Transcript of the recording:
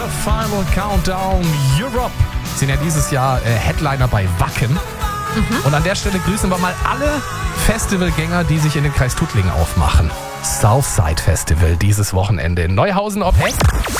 Final Countdown Europe sind ja dieses Jahr Headliner bei Wacken. Und an der Stelle grüßen wir mal alle Festivalgänger, die sich in den Kreis Tuttlingen aufmachen. Southside Festival dieses Wochenende in Neuhausen ob Heck.